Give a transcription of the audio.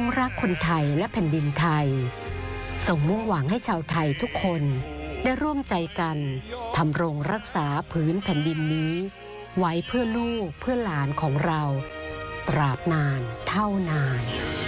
งรักคนไทยและแผ่นดินไทยทรงมุ่งหวังให้ชาวไทยทุกคนได้ร่วมใจกันทำรงรักษาผืนแผ่นดินนี้ไว้เพื่อลูกเพื่อหลานของเราตราบนานเท่านาน